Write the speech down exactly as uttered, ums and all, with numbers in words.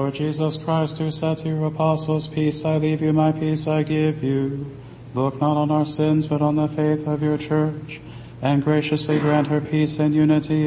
Lord Jesus Christ, who said to your apostles, peace I leave you, my peace I give you, look not on our sins, but on the faith of your church, and graciously grant her peace and unity